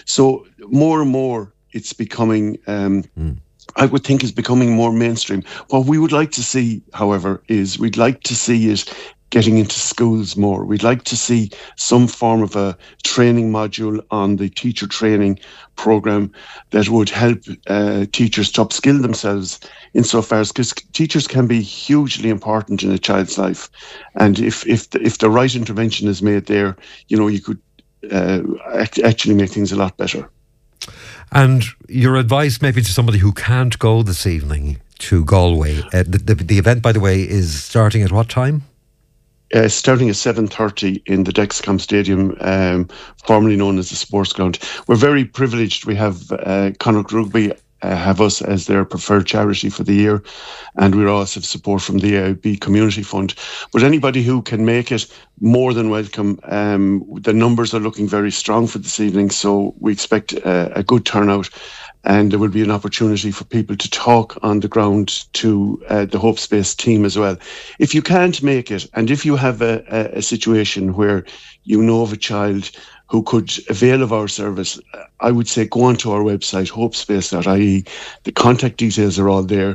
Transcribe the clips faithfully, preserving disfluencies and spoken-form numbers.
So more and more it's becoming, um, mm. I would think is becoming more mainstream. What we would like to see, however, is we'd like to see it getting into schools more. We'd like to see some form of a training module on the teacher training program that would help uh, teachers to upskill themselves insofar as, because teachers can be hugely important in a child's life. And if if the, if the right intervention is made there, you know, you could uh, act, actually make things a lot better. And your advice maybe to somebody who can't go this evening to Galway. Uh, the, the, the event, by the way, is starting at what time? Uh, starting at seven thirty in the Dexcom Stadium, um, formerly known as the Sports Ground. We're very privileged. We have uh, Connacht Rugby uh, have us as their preferred charity for the year, and we also have support from the A I B Community Fund. But anybody who can make it, more than welcome. Um, the numbers are looking very strong for this evening, so we expect uh, a good turnout. And there will be an opportunity for people to talk on the ground to uh, the Hope Space team as well. If you can't make it, and if you have a, a, a situation where you know of a child who could avail of our service, I would say go onto our website, hopespace dot I E. The contact details are all there.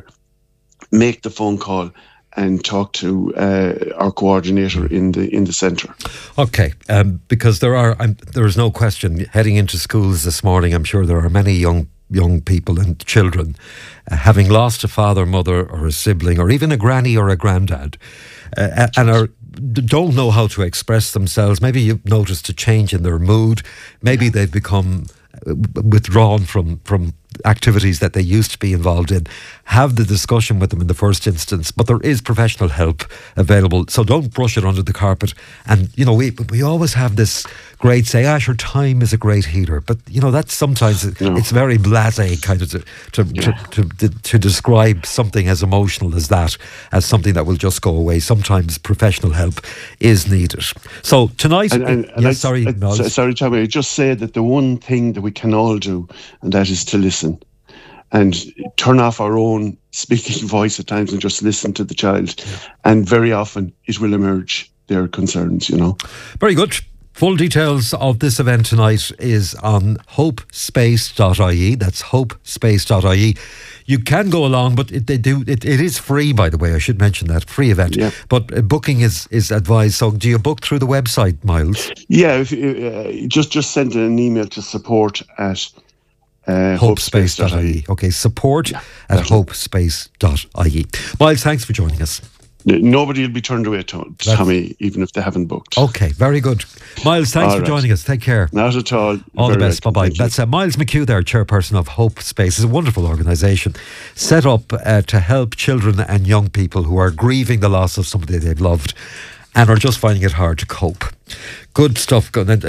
Make the phone call and talk to uh, our coordinator in the in the centre. Okay, um, because there are um, there is no question heading into schools this morning. I'm sure there are many young young people and children uh, having lost a father, mother, or a sibling, or even a granny or a granddad, uh, and are don't know how to express themselves. Maybe you've noticed a change in their mood. Maybe they've become withdrawn from from activities that they used to be involved in. Have the discussion with them in the first instance, but there is professional help available, so don't brush it under the carpet. And you know, we we always have this great say, ah, sure, time is a great healer, but you know, that's sometimes no. it's very blasé kind of to to, yeah. to, to, to to describe something as emotional as that as something that will just go away. Sometimes professional help is needed. So tonight, and, and, yes, and I, sorry, I, no, sorry, Tommy, I just say that the one thing that we can all do, and that is to listen. And turn off our own speaking voice at times and just listen to the child. Yeah. And very often it will emerge their concerns, you know. Very good. Full details of this event tonight is on hope space dot I E. That's hope space dot I E. You can go along, but it, they do. It, it is free, by the way. I should mention that. Free event. Yeah. But uh, booking is, is advised. So do you book through the website, Miles? Yeah, if, uh, just, just send an email to support at Uh, hopespace dot I E. Okay, support yeah, at hopespace dot I E. Miles, thanks for joining us. Nobody will be turned away, Tommy, Tommy, even if they haven't booked. Okay, very good. Miles, thanks all for right. joining us. Take care. Not at all. All very the best. right. Bye-bye. That's uh, Miles McHugh there, chairperson of Hope Space. It's a wonderful organisation set up uh, to help children and young people who are grieving the loss of somebody they've loved and are just finding it hard to cope. Good stuff.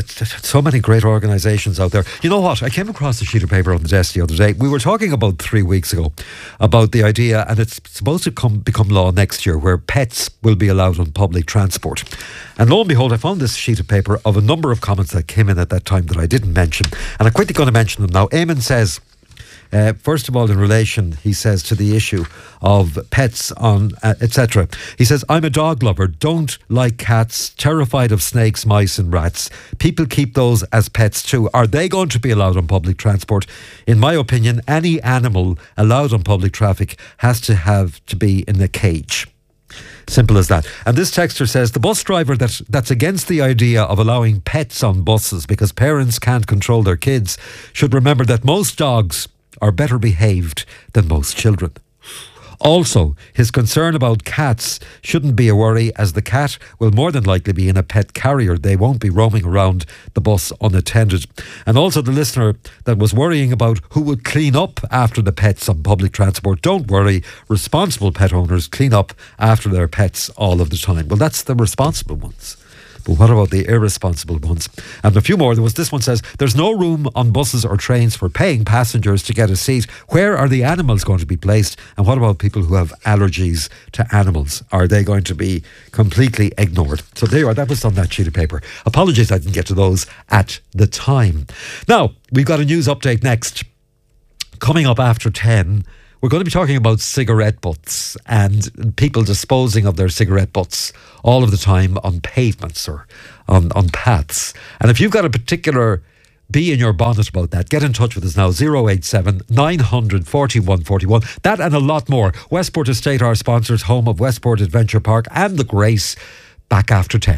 So many great organisations out there. You know what? I came across a sheet of paper on the desk the other day. We were talking about three weeks ago about the idea, and it's supposed to come become law next year, where pets will be allowed on public transport. And lo and behold, I found this sheet of paper of a number of comments that came in at that time that I didn't mention. And I'm quickly going to mention them now. Eamon says, Uh, first of all, in relation, he says, to the issue of pets on, uh, et cetera. He says, I'm a dog lover, don't like cats, terrified of snakes, mice and rats. People keep those as pets too. Are they going to be allowed on public transport? In my opinion, any animal allowed on public traffic has to have to be in a cage. Simple as that. And this texter says, the bus driver that, that's against the idea of allowing pets on buses because parents can't control their kids should remember that most dogs are better behaved than most children. Also, his concern about cats shouldn't be a worry, as the cat will more than likely be in a pet carrier. They won't be roaming around the bus unattended. And also the listener that was worrying about who would clean up after the pets on public transport. Don't worry, responsible pet owners clean up after their pets all of the time. Well, that's the responsible ones. But what about the irresponsible ones? And a few more. There was this one says, there's no room on buses or trains for paying passengers to get a seat. Where are the animals going to be placed? And what about people who have allergies to animals? Are they going to be completely ignored? So there you are. That was on that sheet of paper. Apologies I didn't get to those at the time. Now, we've got a news update next. Coming up after ten, we're going to be talking about cigarette butts and people disposing of their cigarette butts all of the time on pavements or on, on paths. And if you've got a particular be in your bonnet about that. Get in touch with us now, zero eight seven, nine hundred, forty-one forty-one. That and a lot more. Westport Estate, our sponsors, home of Westport Adventure Park and the Grace, back after ten.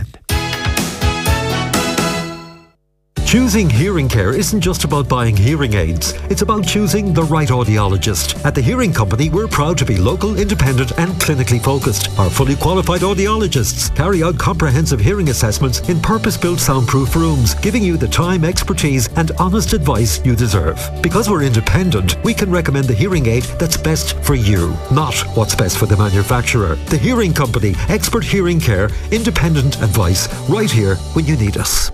Choosing hearing care isn't just about buying hearing aids. It's about choosing the right audiologist. At the Hearing Company, we're proud to be local, independent and clinically focused. Our fully qualified audiologists carry out comprehensive hearing assessments in purpose-built soundproof rooms, giving you the time, expertise and honest advice you deserve. Because we're independent, we can recommend the hearing aid that's best for you, not what's best for the manufacturer. The Hearing Company, expert hearing care, independent advice, right here when you need us.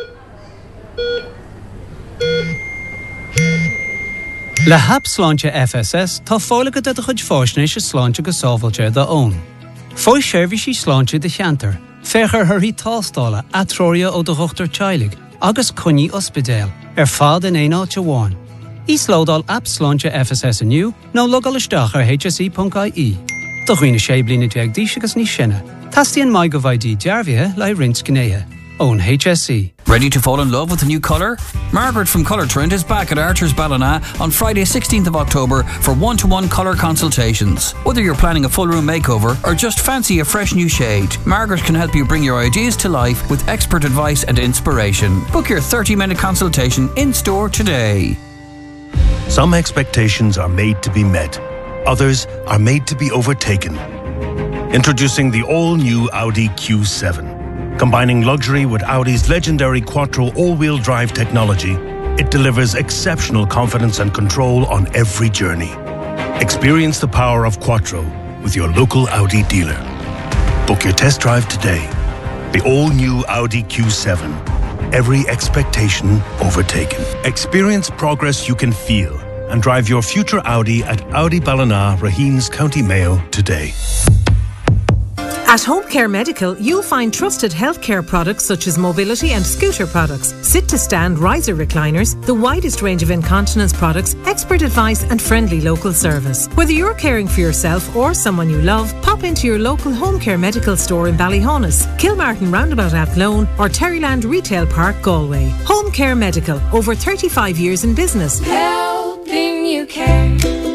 Le hap sláinte F S S tá fálacha de chuid fáisnéis is sláinte go sábhailte de ón. Fóis seirbhísí sláinte de cheantar, féchar thuirí tástála atrória ó do chuachtar teilig, agus cuní ospidéal, ar fád in éáte bháin. Ís lódal app sláinte F S S aniu, nó logal isteach ar h s e dot i e. Do chuoine sé blina deag díos agus ní sinne. Tastíonn mai go bhaidí dearbhithe le rins gnéithe. Own H S E. Ready to fall in love with a new colour? Margaret from Colour Trend is back at Archer's Ballina on Friday sixteenth of October for one-to-one colour consultations. Whether you're planning a full room makeover or just fancy a fresh new shade, Margaret can help you bring your ideas to life with expert advice and inspiration. Book your thirty minute consultation in store today. Some expectations are made to be met. Others are made to be overtaken. Introducing the all-new Audi Q seven. Combining luxury with Audi's legendary Quattro all-wheel drive technology, it delivers exceptional confidence and control on every journey. Experience the power of Quattro with your local Audi dealer. Book your test drive today. The all-new Audi Q seven. Every expectation overtaken. Experience progress you can feel and drive your future Audi at Audi Ballina, Raheens, County Mayo today. At Home Care Medical, you'll find trusted healthcare products such as mobility and scooter products, sit-to-stand riser recliners, the widest range of incontinence products, expert advice and friendly local service. Whether you're caring for yourself or someone you love, pop into your local Home Care Medical store in Ballyhonus, Kilmartin Roundabout Athlone or Terryland Retail Park, Galway. Home Care Medical, over thirty-five years in business. Helping you care.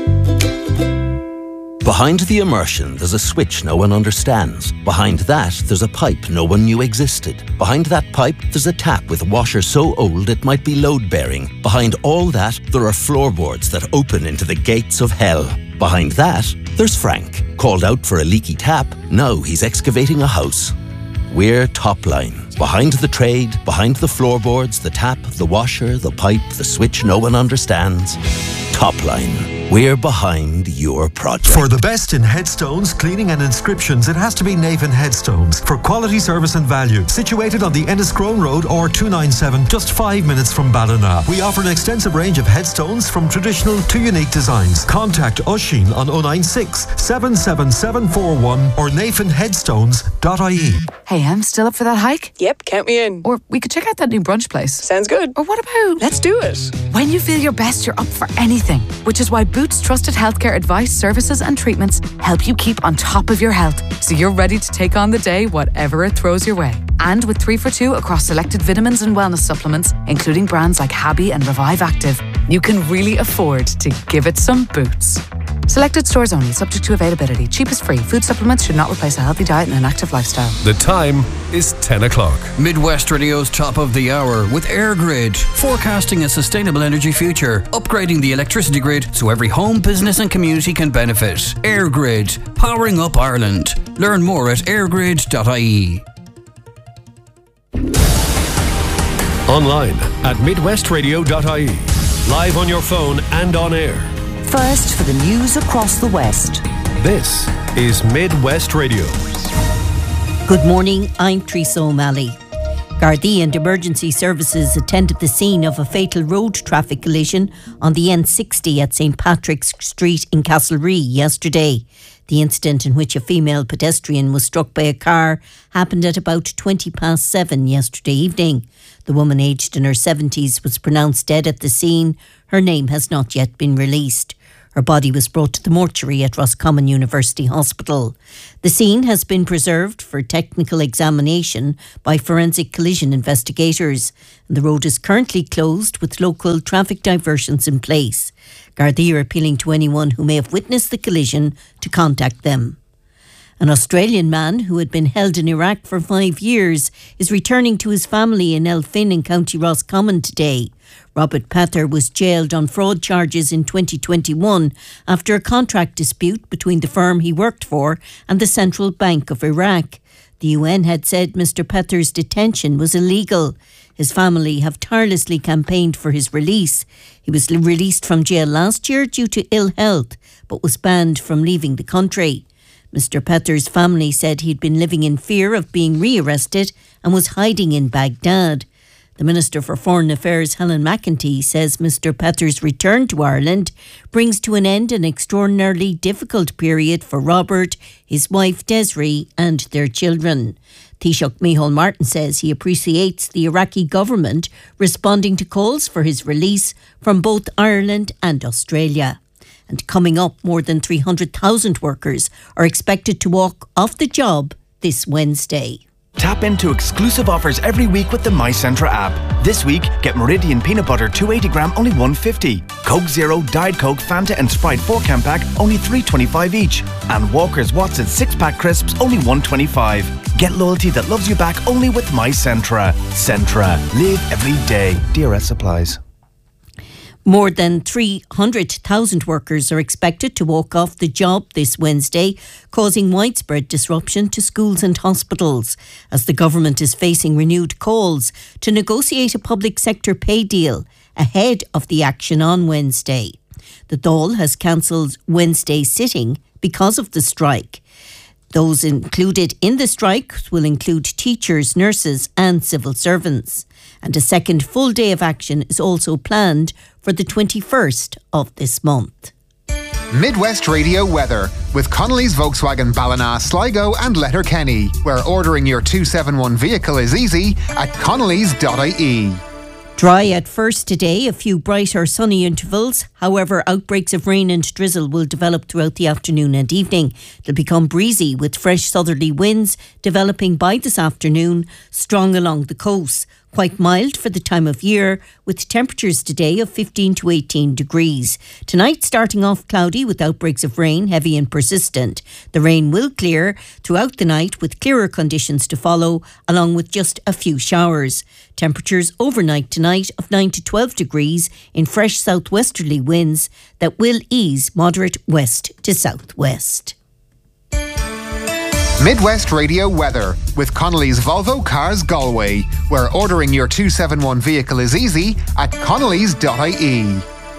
Behind the immersion, there's a switch no one understands. Behind that, there's a pipe no one knew existed. Behind that pipe, there's a tap with a washer so old it might be load-bearing. Behind all that, there are floorboards that open into the gates of hell. Behind that, there's Frank. Called out for a leaky tap, now he's excavating a house. We're Topline. Behind the trade, behind the floorboards, the tap, the washer, the pipe, the switch no one understands. Topline. We're behind your project. For the best in headstones, cleaning and inscriptions, it has to be Navan Headstones. For quality service and value. Situated on the Enniscrone Road or two ninety-seven, just five minutes from Ballina. We offer an extensive range of headstones from traditional to unique designs. Contact Oisín on oh nine six, seven seven seven four one or navan headstones dot I E. Hey, I'm still up for that hike? Yep, count me in. Or we could check out that new brunch place. Sounds good. Or what about... Let's do it. When you feel your best, you're up for anything. Which is why Boots trusted healthcare advice, services and treatments help you keep on top of your health. So you're ready to take on the day, whatever it throws your way. And with three for two across selected vitamins and wellness supplements, including brands like Habby and Revive Active, you can really afford to give it some Boots. Selected stores only, subject to availability. Cheap is free. Food supplements should not replace a healthy diet and an active lifestyle. The time is ten o'clock. Midwest Radio's top of the hour with EirGrid, forecasting a sustainable energy future, upgrading the electricity grid so every home, business and community can benefit. EirGrid, powering up Ireland. Learn more at airgrid dot I E. Online at midwest radio dot I E. Live on your phone and on air. First for the news across the West. This is Midwest Radio. Good morning, I'm Teresa O'Malley. Gardaí and emergency services attended the scene of a fatal road traffic collision on the N sixty at St Patrick's Street in Castlerea yesterday. The incident, in which a female pedestrian was struck by a car, happened at about twenty past seven yesterday evening. The woman, aged in her seventies, was pronounced dead at the scene. Her name has not yet been released. Her body was brought to the mortuary at Roscommon University Hospital. The scene has been preserved for technical examination by forensic collision investigators. The road is currently closed with local traffic diversions in place. Gardaí are appealing to anyone who may have witnessed the collision to contact them. An Australian man who had been held in Iraq for five years is returning to his family in Elphin in County Roscommon today. Robert Pather was jailed on fraud charges in twenty twenty-one after a contract dispute between the firm he worked for and the Central Bank of Iraq. The U N had said Mister Pather's detention was illegal. His family have tirelessly campaigned for his release. He was released from jail last year due to ill health, but was banned from leaving the country. Mister Pather's family said he'd been living in fear of being rearrested and was hiding in Baghdad. The Minister for Foreign Affairs, Helen McEntee, says Mister Pather's return to Ireland brings to an end an extraordinarily difficult period for Robert, his wife Desiree and their children. Taoiseach Micheál Martin says he appreciates the Iraqi government responding to calls for his release from both Ireland and Australia. And coming up, more than three hundred thousand workers are expected to walk off the job this Wednesday. Tap into exclusive offers every week with the MyCentra app. This week, get Meridian Peanut Butter two hundred eighty gram only one fifty. Coke Zero, Diet Coke, Fanta and Sprite four can pack only three twenty-five each. And Walker's Watson six pack crisps only one twenty-five. Get loyalty that loves you back only with MyCentra. Centra. Live every day. D R S applies. More than three hundred thousand workers are expected to walk off the job this Wednesday, causing widespread disruption to schools and hospitals, as the government is facing renewed calls to negotiate a public sector pay deal ahead of the action on Wednesday. The Dáil has cancelled Wednesday's sitting because of the strike. Those included in the strike will include teachers, nurses and civil servants. And a second full day of action is also planned for the twenty-first of this month. Midwest Radio weather with Connolly's Volkswagen Ballina, Sligo and Letterkenny, where ordering your two seventy-one vehicle is easy at connellys dot I E. Dry at first today, a few brighter sunny intervals. However, outbreaks of rain and drizzle will develop throughout the afternoon and evening. They'll become breezy with fresh southerly winds developing by this afternoon, strong along the coast. Quite mild for the time of year, with temperatures today of fifteen to eighteen degrees. Tonight starting off cloudy with outbreaks of rain, heavy and persistent. The rain will clear throughout the night with clearer conditions to follow, along with just a few showers. Temperatures overnight tonight of nine to twelve degrees in fresh southwesterly winds that will ease moderate west to southwest. Midwest Radio weather with Connolly's Volvo Cars Galway, where ordering your two seventy-one vehicle is easy at connellys dot I E.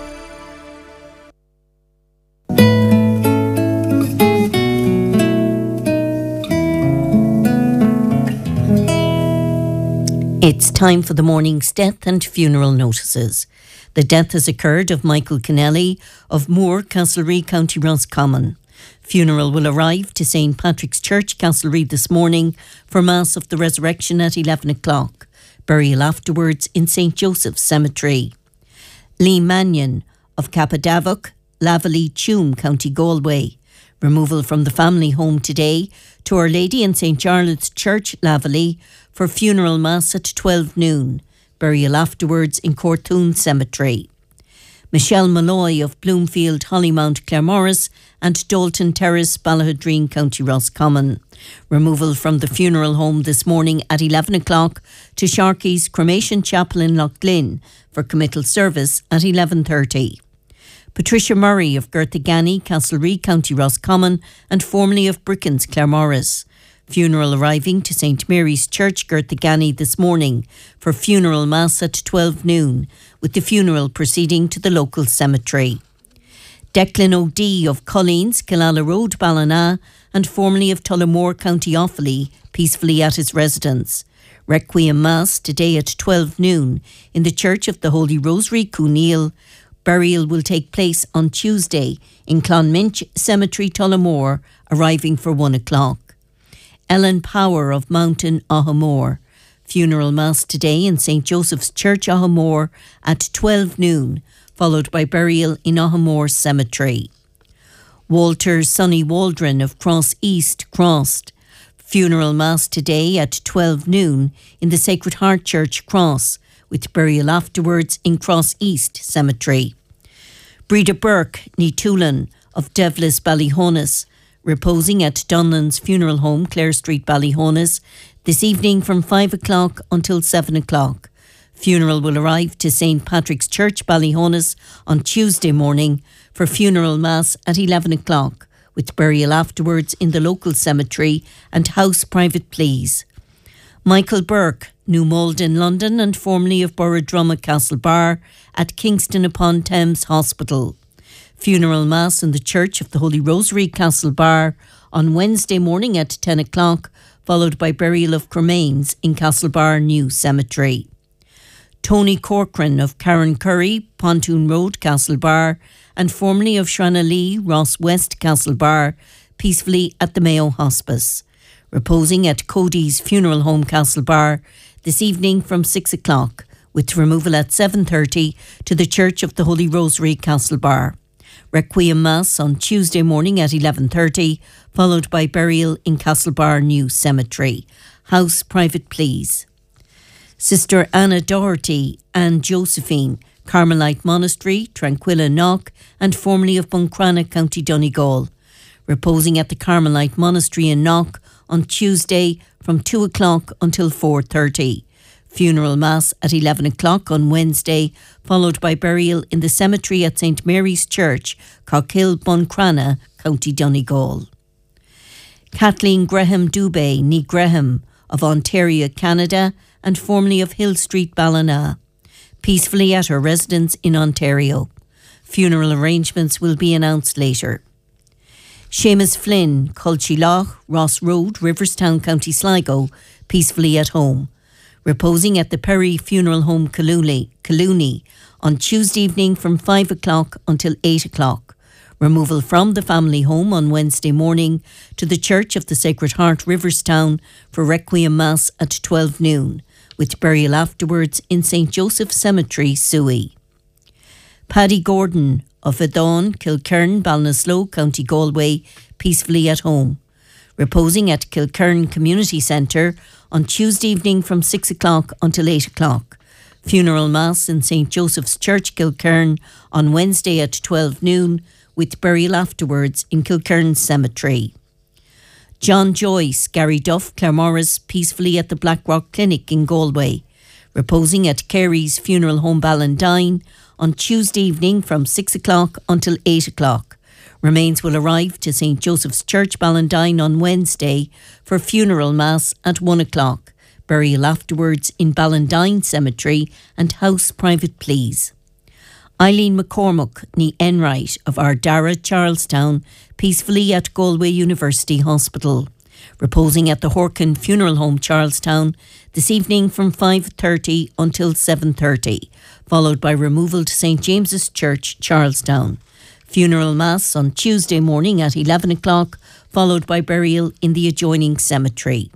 It's time for the morning's death and funeral notices. The death has occurred of Michael Kennelly of Moore, Castlereagh, County Roscommon. Funeral will arrive to Saint Patrick's Church, Castlereagh this morning for Mass of the Resurrection at eleven o'clock. Burial afterwards in Saint Joseph's Cemetery. Lee Mannion of Capadavock, Lavallee, Tuam, County Galway. Removal from the family home today to Our Lady in Saint Charlotte's Church, Lavallee, for funeral mass at twelve noon. Burial afterwards in Cortoon Cemetery. Michelle Malloy of Bloomfield, Hollymount, Claremorris and Dalton Terrace, Ballahadreen, County Roscommon. Removal from the funeral home this morning at eleven o'clock to Sharkey's Cremation Chapel in Loughlin for committal service at eleven thirty. Patricia Murray of Gerthagany, Castlereagh, County Roscommon and formerly of Brickens, Claremorris. Funeral arriving to Saint Mary's Church, Gerthagany this morning for funeral mass at twelve noon, with the funeral proceeding to the local cemetery. Declan O'Dea of Colleen's, Killala Road, Ballina, and formerly of Tullamore, County Offaly, peacefully at his residence. Requiem Mass today at twelve noon in the Church of the Holy Rosary, Cooneal. Burial will take place on Tuesday in Clonminch Cemetery, Tullamore, arriving for one o'clock. Ellen Power of Mountain, Ahamore. Funeral Mass today in Saint Joseph's Church, Ahamore at twelve noon, followed by burial in Ahamore Cemetery. Walter Sonny Waldron of Cross East crossed. Funeral Mass today at twelve noon in the Sacred Heart Church Cross, with burial afterwards in Cross East Cemetery. Breda Burke ní Túlan of Devlis Ballyhonus, reposing at Donlan's Funeral Home, Clare Street, Ballyhonus, this evening from five o'clock until seven o'clock. Funeral will arrive to Saint Patrick's Church, Ballyhonus, on Tuesday morning for funeral mass at eleven o'clock, with burial afterwards in the local cemetery and house private pleas. Michael Burke, New Malden, London, and formerly of Borradrumma Castlebar, at Kingston upon Thames Hospital. Funeral Mass in the Church of the Holy Rosary, Castlebar, on Wednesday morning at ten o'clock, followed by burial of cremains in Castlebar New Cemetery. Tony Corcoran of Karen Curry, Pontoon Road, Castlebar, and formerly of Shranalea, Ross West, Castlebar, peacefully at the Mayo Hospice. Reposing at Cody's Funeral Home, Castlebar, this evening from six o'clock, with removal at seven thirty to the Church of the Holy Rosary, Castlebar. Requiem Mass on Tuesday morning at eleven thirty, followed by burial in Castlebar New Cemetery. House private pleas. Sister Anna Doherty and Josephine, Carmelite Monastery, Tranquilla Knock, and formerly of Buncrana, County Donegal. Reposing at the Carmelite Monastery in Knock on Tuesday from two o'clock until four thirty. Funeral Mass at eleven o'clock on Wednesday, followed by burial in the cemetery at Saint Mary's Church, Cockhill, Buncrana, County Donegal. Kathleen Graham Dubé, ní Graham, of Ontario, Canada, and formerly of Hill Street, Ballina, peacefully at her residence in Ontario. Funeral arrangements will be announced later. Seamus Flynn, Culchilloch, Ross Road, Riverstown, County Sligo, peacefully at home. Reposing at the Perry Funeral Home, Collooney, Collooney on Tuesday evening from five o'clock until eight o'clock. Removal from the family home on Wednesday morning to the Church of the Sacred Heart, Riverstown, for Requiem Mass at twelve noon, with burial afterwards in Saint Joseph Cemetery, Suey. Paddy Gordon of Adon, Kilkern, Ballinasloe, County Galway, peacefully at home. Reposing at Kilkern Community Centre on Tuesday evening from six o'clock until eight o'clock. Funeral Mass in Saint Joseph's Church, Kilkern, on Wednesday at twelve noon, with burial afterwards in Kilkern Cemetery. John Joyce, Gary Duff, Claremorris, peacefully at the Blackrock Clinic in Galway. Reposing at Carey's Funeral Home, Ballandine, on Tuesday evening from six o'clock until eight o'clock. Remains will arrive to Saint Joseph's Church, Ballandine, on Wednesday for funeral mass at one o'clock. Burial afterwards in Ballandine Cemetery and house private pleas. Eileen McCormack, ní Enright, of Ardara, Charlestown, peacefully at Galway University Hospital. Reposing at the Horkin Funeral Home, Charlestown, this evening from five thirty until seven thirty, followed by removal to Saint James's Church, Charlestown. Funeral Mass on Tuesday morning at eleven o'clock, followed by burial in the adjoining cemetery.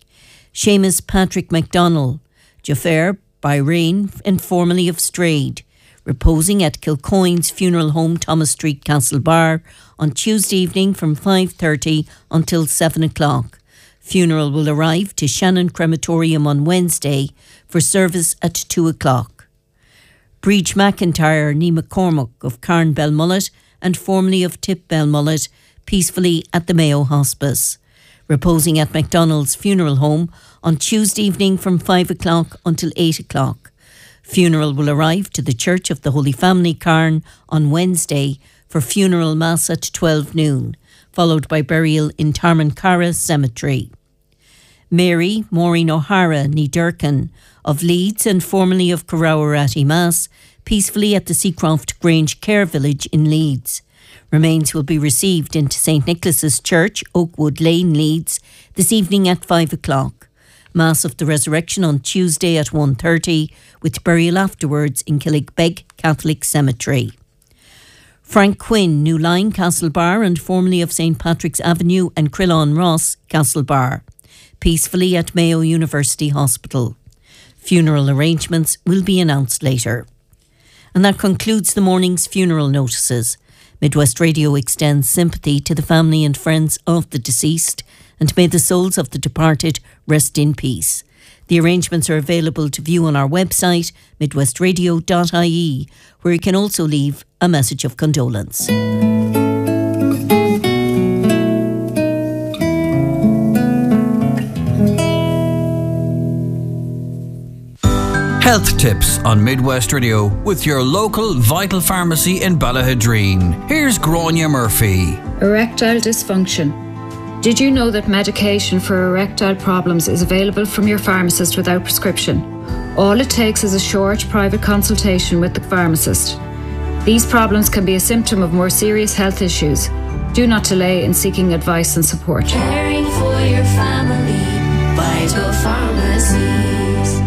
Seamus Patrick MacDonald, Jaffair, Bahrain, and formerly of Strayed, reposing at Kilcoyne's Funeral Home, Thomas Street, Castlebar, on Tuesday evening from five thirty until seven o'clock. Funeral will arrive to Shannon Crematorium on Wednesday for service at two o'clock. Breach McIntyre, ní McCormack, of Carn Belmullet and formerly of Tip Belmullet, peacefully at the Mayo Hospice. Reposing at MacDonald's Funeral Home on Tuesday evening from five o'clock until eight o'clock. Funeral will arrive to the Church of the Holy Family, Carn, on Wednesday for funeral mass at twelve noon, followed by burial in Tarmancara Cemetery. Mary Maureen O'Hara, ní Durcan, of Leeds and formerly of Carrowerati Mass, peacefully at the Seacroft Grange Care Village in Leeds. Remains will be received into Saint Nicholas's Church, Oakwood Lane, Leeds, this evening at five o'clock. Mass of the Resurrection on Tuesday at one thirty, with burial afterwards in Killigbeg Catholic Cemetery. Frank Quinn, New Line, Castlebar, and formerly of Saint Patrick's Avenue and Crillon Ross, Castlebar, peacefully at Mayo University Hospital. Funeral arrangements will be announced later. And that concludes the morning's funeral notices. Midwest Radio extends sympathy to the family and friends of the deceased, and may the souls of the departed rest in peace. The arrangements are available to view on our website, midwest radio dot I E, where you can also leave a message of condolence. Health tips on Midwest Radio with your local Vital Pharmacy in Ballahadreen. Here's Grania Murphy. Erectile dysfunction. Did you know that medication for erectile problems is available from your pharmacist without prescription? All it takes is a short private consultation with the pharmacist. These problems can be a symptom of more serious health issues. Do not delay in seeking advice and support. Caring for your family, Vital Pharmacies.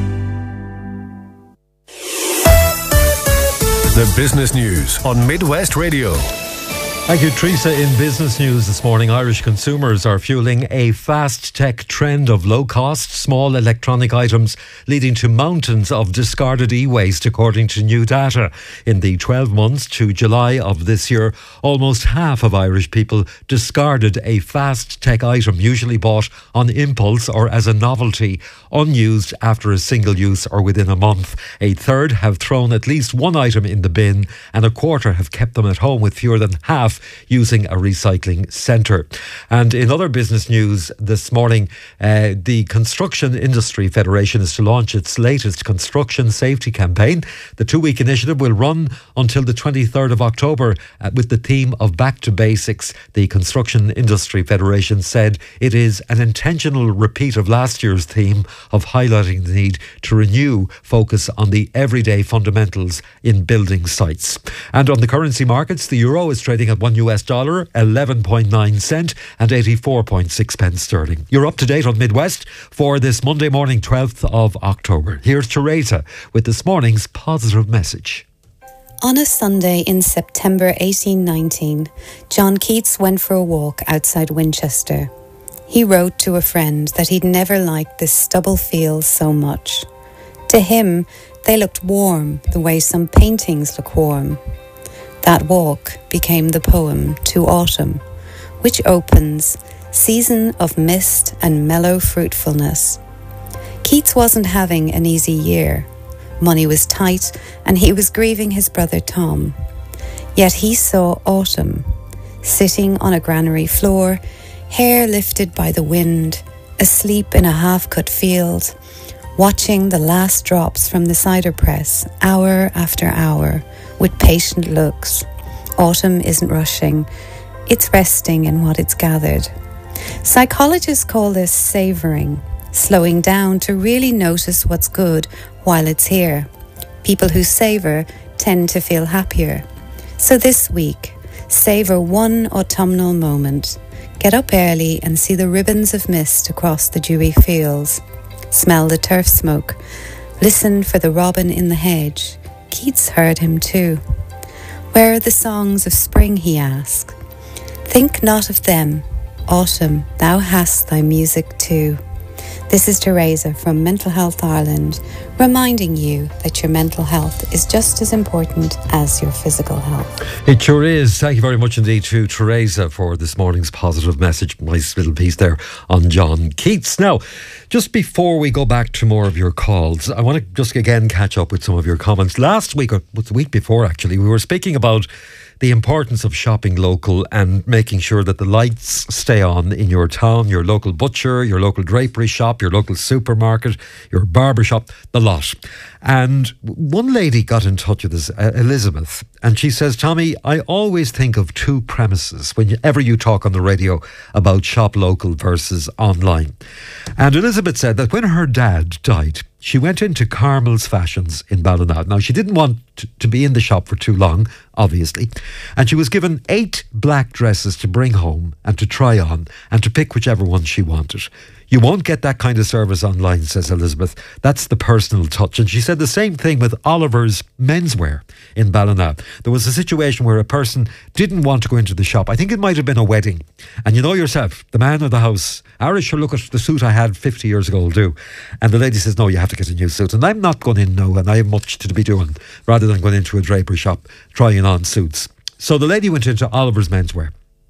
The business news on Midwest Radio. Thank you, Teresa. In business news this morning, Irish consumers are fueling a fast tech trend of low-cost, small electronic items, leading to mountains of discarded e-waste, according to new data. In the twelve months to July of this year, almost half of Irish people discarded a fast tech item, usually bought on impulse or as a novelty, unused after a single use or within a month. A third have thrown at least one item in the bin, and a quarter have kept them at home, with fewer than half using a recycling centre. And in other business news this morning, uh, the Construction Industry Federation is to launch its latest construction safety campaign. The two-week initiative will run until the twenty-third of October uh, with the theme of Back to Basics. The Construction Industry Federation said it is an intentional repeat of last year's theme of highlighting the need to renew focus on the everyday fundamentals in building sites. And on the currency markets, the euro is trading at one U S dollar, eleven point nine cent and eighty-four point six pence sterling. You're up to date on Midwest for this Monday morning, twelfth of October. Here's Teresa with this morning's positive message. On a Sunday in September eighteen nineteen, John Keats went for a walk outside Winchester. He wrote to a friend that he'd never liked the stubble fields so much. To him, they looked warm the way some paintings look warm. That walk became the poem To Autumn, which opens, season of mist and mellow fruitfulness. Keats wasn't having an easy year. Money was tight and he was grieving his brother Tom. Yet he saw autumn, sitting on a granary floor, hair lifted by the wind, asleep in a half-cut field, watching the last drops from the cider press hour after hour, with patient looks. Autumn isn't rushing, it's resting in what it's gathered. Psychologists call this savouring, slowing down to really notice what's good while it's here. People who savour tend to feel happier. So this week, savour one autumnal moment. Get up early and see the ribbons of mist across the dewy fields. Smell the turf smoke. Listen for the robin in the hedge. Keats heard him too. Where are the songs of spring, he asked. Think not of them. Autumn, thou hast thy music too. This is Teresa from Mental Health Ireland, reminding you that your mental health is just as important as your physical health. It sure is. Thank you very much indeed to Teresa for this morning's positive message. Nice little piece there on John Keats. Now, just before we go back to more of your calls, I want to just again catch up with some of your comments. Last week, or the week before actually, we were speaking about the importance of shopping local and making sure that the lights stay on in your town, your local butcher, your local drapery shop, your local supermarket, your barber shop, the lot. And one lady got in touch with us, uh, Elizabeth, and she says, Tommy, I always think of two premises whenever you talk on the radio about shop local versus online. And Elizabeth said that when her dad died, she went into Carmel's Fashions in Ballina. Now, she didn't want to, to be in the shop for too long, obviously. And she was given eight black dresses to bring home and to try on and to pick whichever one she wanted. You won't get that kind of service online, says Elizabeth. That's the personal touch. And she said the same thing with Oliver's Menswear in Ballina. There was a situation where a person didn't want to go into the shop. I think it might have been a wedding. And you know yourself, the man of the house, Irish, sure, look at the suit I had fifty years ago will do. And the lady says, no, you have to get a new suit. And I'm not going in now, and I have much to be doing, rather than going into a drapery shop trying on suits. So the lady went into Oliver's Menswear.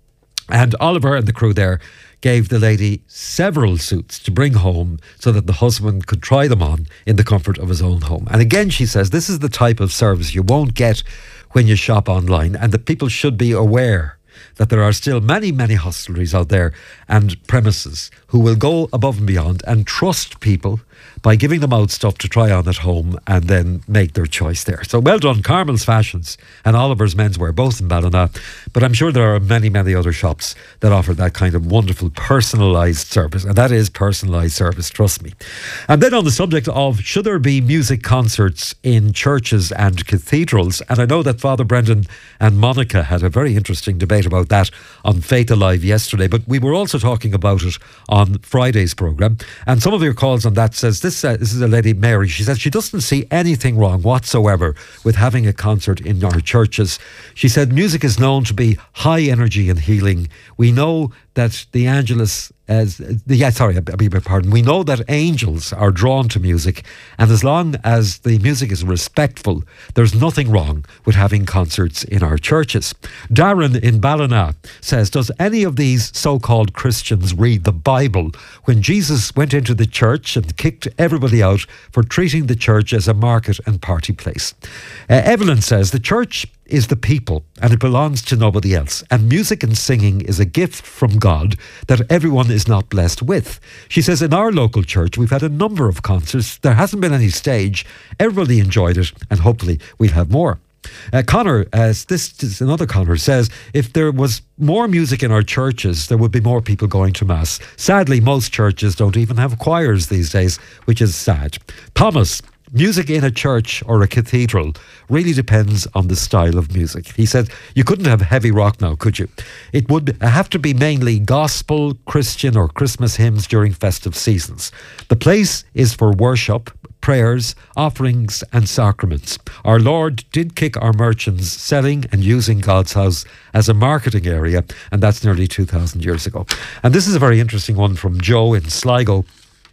And Oliver and the crew there gave the lady several suits to bring home so that the husband could try them on in the comfort of his own home. And again, she says, this is the type of service you won't get when you shop online, and that people should be aware that there are still many, many hostelries out there and premises who will go above and beyond and trust people by giving them out stuff to try on at home and then make their choice there. So well done, Carmel's Fashions and Oliver's Menswear, both in Ballina. But I'm sure there are many, many other shops that offer that kind of wonderful personalised service. And that is personalised service, trust me. And then on the subject of should there be music concerts in churches and cathedrals, and I know that Father Brendan and Monica had a very interesting debate about that on Faith Alive yesterday, but we were also talking about it on Friday's programme. And some of your calls on that says, this, uh, this is a lady, Mary, she says she doesn't see anything wrong whatsoever with having a concert in our churches. She said music is known to be high energy and healing. We know that the Angelus, as the yeah, sorry, I beg your pardon. We know that angels are drawn to music, and as long as the music is respectful, there's nothing wrong with having concerts in our churches. Darren in Ballina says, does any of these so-called Christians read the Bible when Jesus went into the church and kicked everybody out for treating the church as a market and party place? Uh, Evelyn says, the church is the people and it belongs to nobody else, and music and singing is a gift from God that everyone is not blessed with. She says in our local church we've had a number of concerts, there hasn't been any stage, everybody enjoyed it, and hopefully we'll have more. Uh, Connor, uh, this is another Connor, says if there was more music in our churches there would be more people going to Mass. Sadly, most churches don't even have choirs these days, which is sad. Thomas, music in a church or a cathedral really depends on the style of music. He said, you couldn't have heavy rock now, could you? It would have to be mainly gospel, Christian or Christmas hymns during festive seasons. The place is for worship, prayers, offerings and sacraments. Our Lord did kick our merchants selling and using God's house as a marketing area, and that's nearly two thousand years ago. And this is a very interesting one from Joe in Sligo.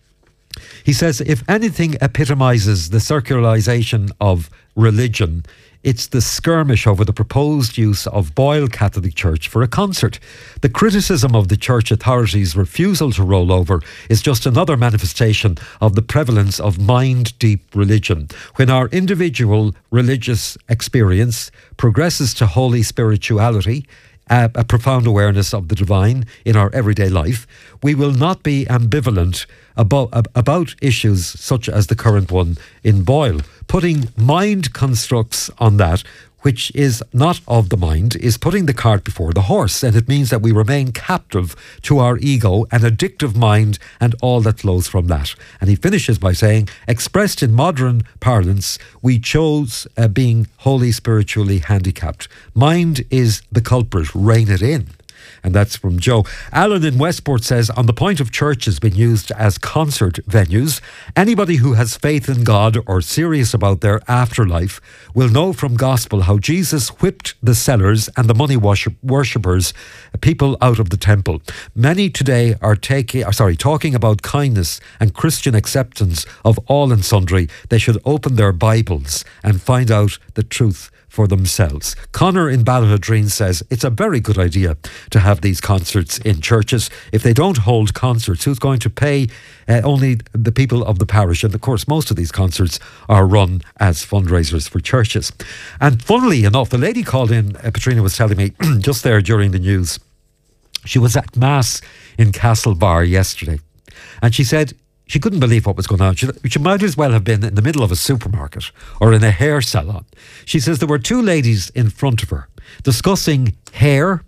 He says, if anything epitomises the circularisation of religion, it's the skirmish over the proposed use of Boyle Catholic Church for a concert. The criticism of the church authorities' refusal to roll over is just another manifestation of the prevalence of mind-deep religion. When our individual religious experience progresses to holy spirituality, a, a profound awareness of the divine in our everyday life, we will not be ambivalent about, about issues such as the current one in Boyle. Putting mind constructs on that which is not of the mind is putting the cart before the horse, and it means that we remain captive to our ego and addictive mind and all that flows from that. And he finishes by saying, expressed in modern parlance, we chose uh, being wholly spiritually handicapped. Mind is the culprit, rein it in. And that's from Joe. Alan in Westport says, on the point of churches being used as concert venues, anybody who has faith in God or serious about their afterlife will know from gospel how Jesus whipped the sellers and the money worshippers, people out of the temple. Many today are taking, are, sorry, talking about kindness and Christian acceptance of all and sundry. They should open their Bibles and find out the truth for themselves. Connor in Ballahadreen says it's a very good idea to have these concerts in churches. If they don't hold concerts, who's going to pay? Uh, only the people of the parish. And of course, most of these concerts are run as fundraisers for churches. And funnily enough, the lady called in, uh, Patrina was telling me just there during the news, she was at Mass in Castlebar yesterday, and she said she couldn't believe what was going on. She, she might as well have been in the middle of a supermarket or in a hair salon. She says there were two ladies in front of her discussing hair,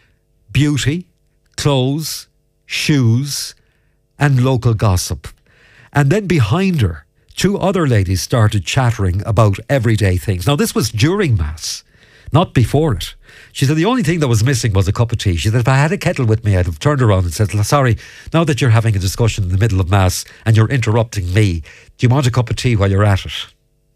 beauty, clothes, shoes and local gossip. And then behind her, two other ladies started chattering about everyday things. Now, this was during Mass. not before it. She said the only thing that was missing was a cup of tea. She said if I had a kettle with me, I'd have turned around and said, sorry, now that you're having a discussion in the middle of Mass and you're interrupting me, do you want a cup of tea while you're at it?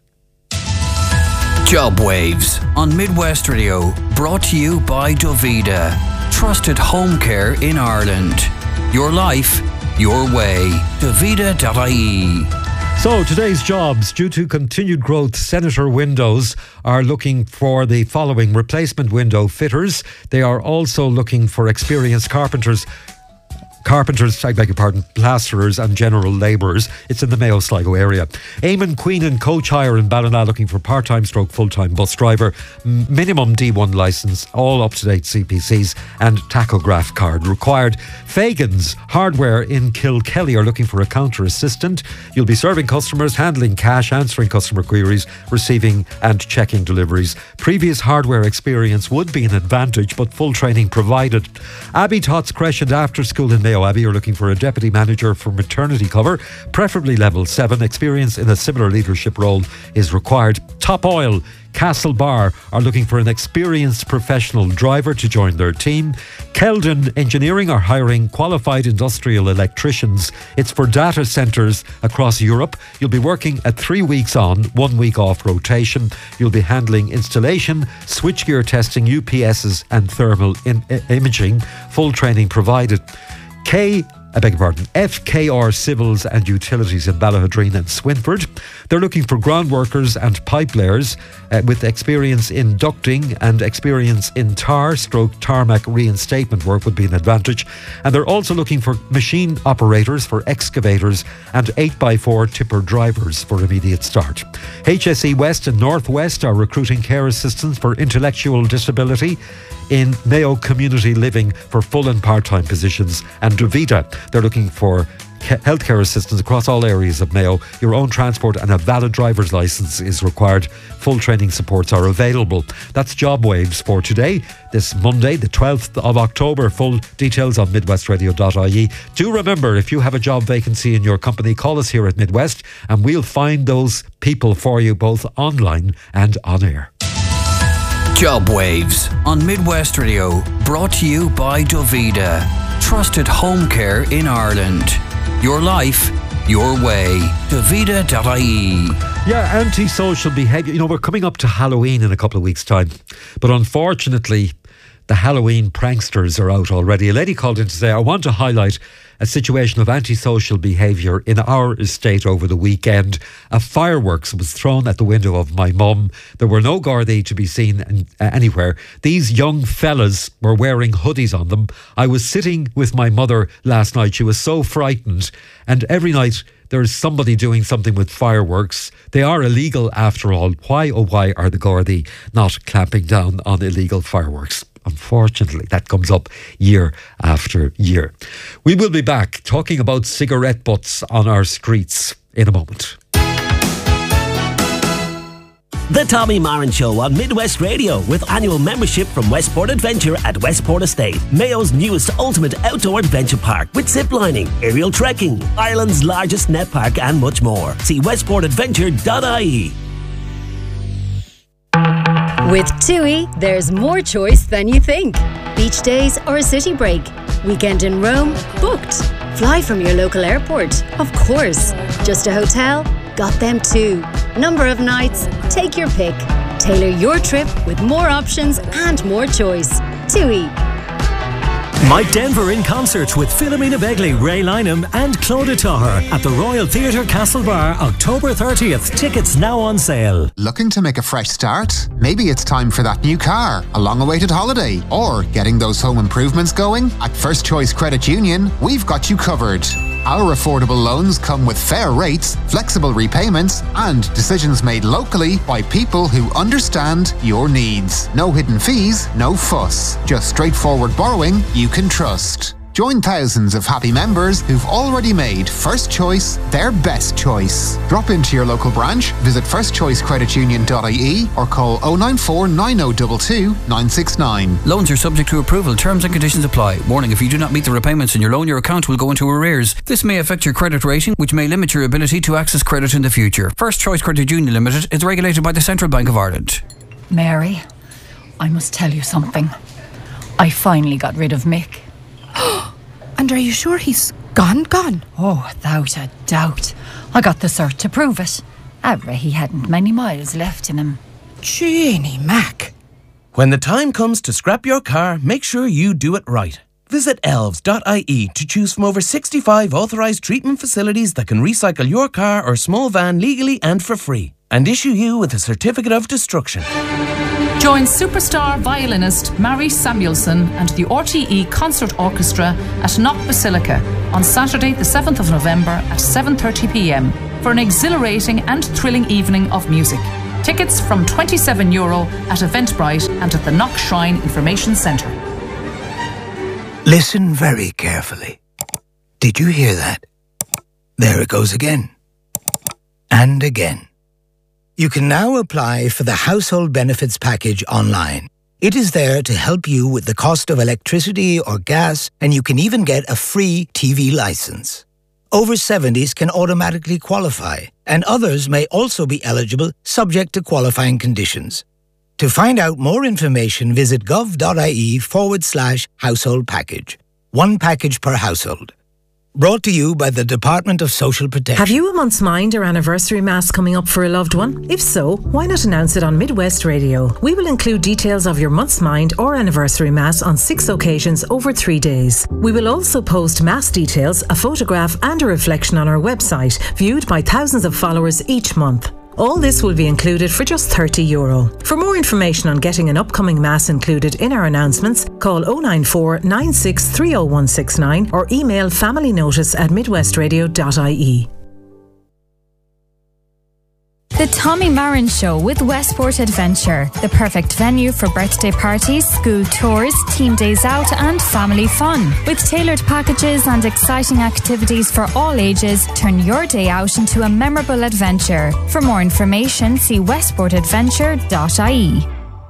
Job Waves on Midwest Radio, brought to you by Dovida. Trusted home care in Ireland. Your life, your way. Dovida dot I E. So today's jobs, due to continued growth, Senator Windows are looking for the following: replacement window fitters. They are also looking for experienced carpenters. Carpenters, I beg your pardon, plasterers and general labourers. It's in the Mayo Sligo area. Eamon Queen and coach hire in Ballina looking for part-time stroke full-time bus driver, m- minimum D one licence, all up-to-date C P Cs and tachograph card required. Fagan's Hardware in Kilkelly are looking for a counter assistant. You'll be serving customers, handling cash, answering customer queries, receiving and checking deliveries. Previous hardware experience would be an advantage, but full training provided. Abbey Tots Crescent After School in Mayo Abbey are looking for a deputy manager for maternity cover, preferably level seven. Experience in a similar leadership role is required. Top Oil Castle Bar are looking for an experienced professional driver to join their team. Keldon Engineering are hiring qualified industrial electricians. It's for data centres across Europe. You'll be working at three weeks on, one week off rotation. You'll be handling installation, switchgear testing, U P Ss and thermal in- imaging. Full training provided. K, I beg your pardon, F K R Civils and Utilities in Ballahadreen and Swinford. They're looking for ground workers and pipe layers uh, with experience in ducting and experience in tar stroke tarmac reinstatement work would be an advantage. And they're also looking for machine operators for excavators and eight by four tipper drivers for immediate start. H S E West and North West are recruiting care assistants for intellectual disability in Mayo Community Living for full and part-time positions. And Dovida, they're looking for healthcare assistance across all areas of Mayo. Your own transport and a valid driver's licence is required. Full training supports are available. That's Job Waves for today, this Monday, the twelfth of October. Full details on midwest radio dot I E. Do remember, if you have a job vacancy in your company, call us here at Midwest and we'll find those people for you both online and on air. Job Waves on Midwest Radio, brought to you by Dovida. Trusted home care in Ireland. Your life, your way. Dovida dot I E. Yeah, antisocial behaviour. You know, we're coming up to Halloween in a couple of weeks' time. But unfortunately, the Halloween pranksters are out already. A lady called in to say, I want to highlight a situation of antisocial behaviour in our estate over the weekend. A fireworks was thrown at the window of my mum. There were no Gardaí to be seen in, uh, anywhere. These young fellas were wearing hoodies on them. I was sitting with my mother last night. She was so frightened. And every night there's somebody doing something with fireworks. They are illegal after all. Why, oh why are the Gardaí not clamping down on illegal fireworks? Unfortunately, that comes up year after year. We will be back talking about cigarette butts on our streets in a moment. The Tommy Marin Show on Midwest Radio, with annual membership from Westport Adventure at Westport Estate, Mayo's newest ultimate outdoor adventure park with zip lining, aerial trekking, Ireland's largest net park and much more. See westport adventure dot I E. With TUI, there's more choice than you think. Beach days or a city break. Weekend in Rome? Booked. Fly from your local airport? Of course. Just a hotel? Got them too. Number of nights? Take your pick. Tailor your trip with more options and more choice. TUI. Mike Denver in concert with Philomena Begley, Ray Lynham and Claudia Tahar at the Royal Theatre Castlebar, October thirtieth. Tickets now on sale. Looking to make a fresh start? Maybe it's time for that new car, a long-awaited holiday, or getting those home improvements going? At First Choice Credit Union, we've got you covered. Our affordable loans come with fair rates, flexible repayments, and decisions made locally by people who understand your needs. No hidden fees, no fuss. Just straightforward borrowing you can trust. Join thousands of happy members who've already made First Choice their best choice. Drop into your local branch, visit first choice credit union dot I E or call oh nine four nine oh two two nine six nine. Loans are subject to approval. Terms and conditions apply. Warning, if you do not meet the repayments in your loan, your account will go into arrears. This may affect your credit rating, which may limit your ability to access credit in the future. First Choice Credit Union Limited is regulated by the Central Bank of Ireland. Mary, I must tell you something. I finally got rid of Mick. And are you sure he's gone, gone? Oh, without a doubt. I got the cert to prove it. However, he hadn't many miles left in him. Jeannie Mac. When the time comes to scrap your car, make sure you do it right. Visit elves dot I E to choose from over sixty-five authorised treatment facilities that can recycle your car or small van legally and for free, and issue you with a certificate of destruction. Join superstar violinist Mary Samuelson and the R T E Concert Orchestra at Knock Basilica on Saturday the seventh of November at seven thirty p m for an exhilarating and thrilling evening of music. Tickets from twenty-seven euro at Eventbrite and at the Knock Shrine Information Centre. Listen very carefully. Did you hear that? There it goes again. And again. You can now apply for the Household Benefits Package online. It is there to help you with the cost of electricity or gas, and you can even get a free T V license. Over seventies can automatically qualify, and others may also be eligible subject to qualifying conditions. To find out more information, visit gov.ie forward slash household package. One package per household. Brought to you by the Department of Social Protection. Have you a month's mind or anniversary mass coming up for a loved one? If so, why not announce it on Midwest Radio? We will include details of your month's mind or anniversary mass on six occasions over three days. We will also post mass details, a photograph and a reflection on our website, viewed by thousands of followers each month. All this will be included for just thirty euro. For more information on getting an upcoming mass included in our announcements, call oh nine four, nine six three oh one six nine or email familynotice at midwestradio dot I E. The Tommy Marin Show with Westport Adventure, the perfect venue for birthday parties, school tours, team days out and family fun. With tailored packages and exciting activities for all ages, turn your day out into a memorable adventure. For more information, see westport adventure dot I E.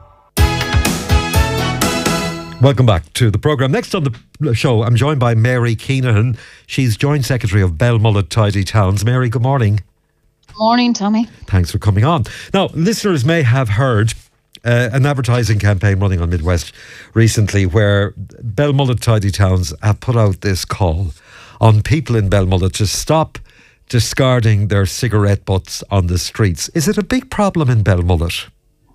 Welcome back to the programme. Next on the show, I'm joined by Mary Keenan. She's Joint Secretary of Belmullet Tidy Towns. Mary, good morning. Morning, Tommy. Thanks for coming on. Now, listeners may have heard uh, an advertising campaign running on Midwest recently where Belmullet Tidy Towns have put out this call on people in Belmullet to stop discarding their cigarette butts on the streets. Is it a big problem in Belmullet?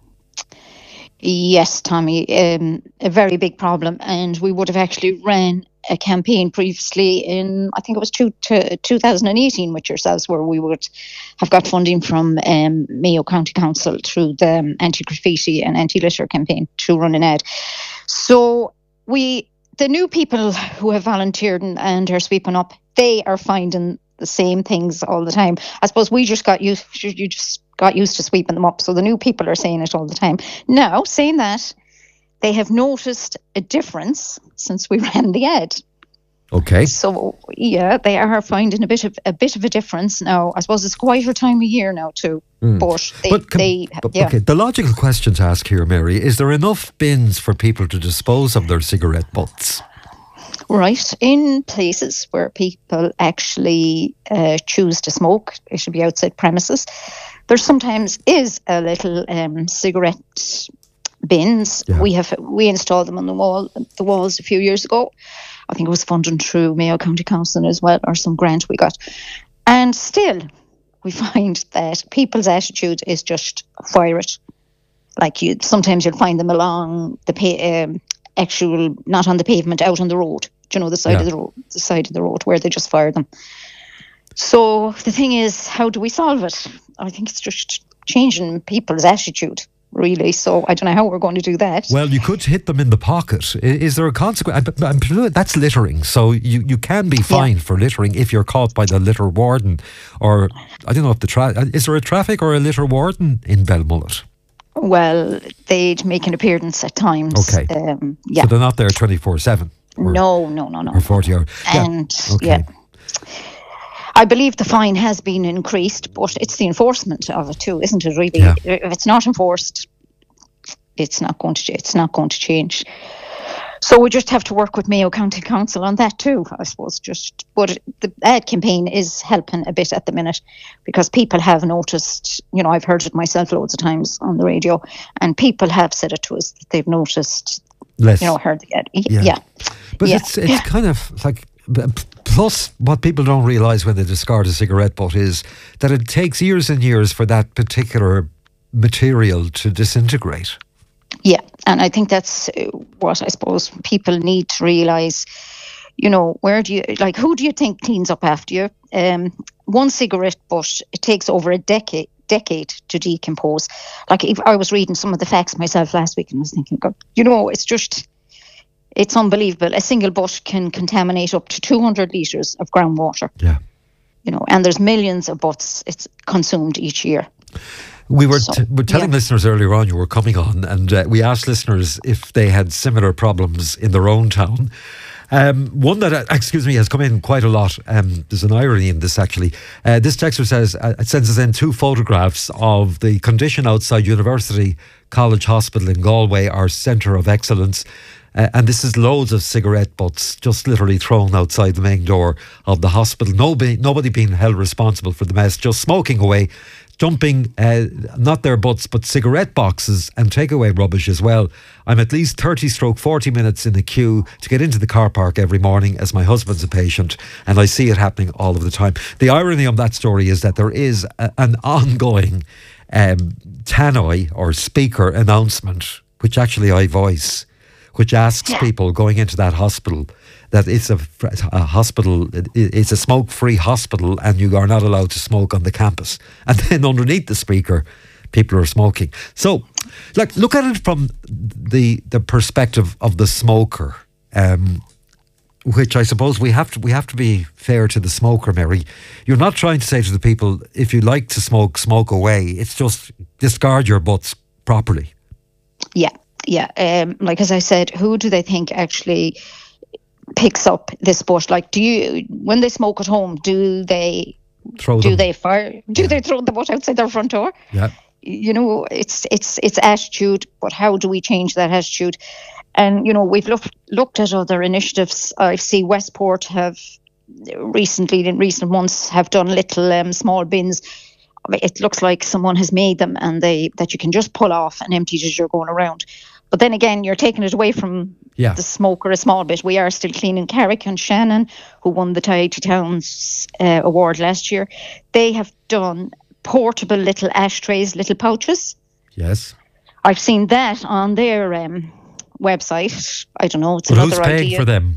Yes, Tommy, um, a very big problem. And we would have actually ran a campaign previously in, I think it was two, to, two thousand eighteen with yourselves, where we would have got funding from um, Mayo County Council through the um, anti-graffiti and anti-litter campaign to run an ad. So we, the new people who have volunteered and, and are sweeping up, they are finding the same things all the time. I suppose we just got used, you just got used to sweeping them up. So the new people are saying it all the time. Now, saying that, they have noticed a difference since we ran the ad. Okay. So yeah, they are finding a bit of a bit of a difference now. I suppose it's quieter time of year now too. Mm. But they, but can, they but, yeah. Okay. The logical question to ask here, Mary, is there enough bins for people to dispose of their cigarette butts? Right, in places where people actually uh, choose to smoke, it should be outside premises. There sometimes is a little um, cigarette bins. Yeah. We have we installed them on the wall, the walls a few years ago. I think it was funded through Mayo County Council as well, or some grant we got. And still, we find that people's attitude is just fire it. Like you, sometimes you'll find them along the pa- um, actual, not on the pavement, out on the road. Do you know, the side yeah. of the road, the side of the road where they just fire them. So the thing is, how do we solve it? I think it's just changing people's attitude, really. So I don't know how we're going to do that. Well, you could hit them in the pocket. Is there a consequence? That's littering. So you, you can be fined yeah. for littering if you're caught by the litter warden. Or, I don't know if the... Tra- is there a traffic or a litter warden in Belmullet? Well, they'd make an appearance at times. Okay. Um, yeah. So they're not there twenty-four seven? No, no, no, no. Or forty hours. And, yeah. Okay. yeah. I believe the fine has been increased, but it's the enforcement of it too, isn't it? Really, yeah. If it's not enforced, it's not going to. It's not going to change. So we just have to work with Mayo County Council on that too, I suppose. Just, but the ad campaign is helping a bit at the minute, because people have noticed. You know, I've heard it myself loads of times on the radio, and people have said it to us that they've noticed. Less. You know, heard the ad. Yeah. Yeah, But yeah. it's it's yeah. kind of like. Plus, what people don't realise when they discard a cigarette butt is that it takes years and years for that particular material to disintegrate. Yeah, and I think that's uh, what I suppose people need to realise. You know, where do you, like, who do you think cleans up after you? Um, one cigarette butt, it takes over a decade decade to decompose. Like, if I was reading some of the facts myself last week, and I was thinking, God, you know, it's just, it's unbelievable. A single butt can contaminate up to two hundred litres of groundwater. Yeah. You know, and there's millions of butts it's consumed each year. We were, So, t- were telling yeah. listeners earlier on, you were coming on, and uh, we asked listeners if they had similar problems in their own town. Um, one that, uh, excuse me, has come in quite a lot. Um, there's an irony in this, actually. Uh, this texter says, uh, it sends us in two photographs of the condition outside University College Hospital in Galway, our centre of excellence. Uh, and this is loads of cigarette butts just literally thrown outside the main door of the hospital. Nobody, nobody being held responsible for the mess, just smoking away, dumping uh, not their butts but cigarette boxes and takeaway rubbish as well. I'm at least thirty stroke forty minutes in the queue to get into the car park every morning as my husband's a patient, and I see it happening all of the time. The irony of that story is that there is a, an ongoing um, tannoy or speaker announcement, which actually I voice, which asks yeah. people going into that hospital that it's a, a hospital, it's a smoke-free hospital, and you are not allowed to smoke on the campus. And then underneath the speaker, people are smoking. So, like, look at it from the the perspective of the smoker, um, which I suppose we have to we have to be fair to the smoker, Mary. You're not trying to say to the people, if you like to smoke, smoke away. It's just discard your butts properly. Yeah. Yeah, um, like as I said, who do they think actually picks up this butt? Like, do you, when they smoke at home, do they throw do them. they fire? Do yeah. they throw the butt outside their front door? Yeah, you know, it's it's it's attitude, but how do we change that attitude? And you know, we've looked looked at other initiatives. I see Westport have recently, in recent months, have done little um, small bins. It looks like someone has made them, and they that you can just pull off and empty as you're going around. But then again, you're taking it away from yeah. the smoker a small bit. We are still cleaning. Carrick and Shannon, who won the Tidy Towns uh, award last year, they have done portable little ashtrays, little pouches. Yes. I've seen that on their um, website. I don't know. It's but another who's paying idea. for them?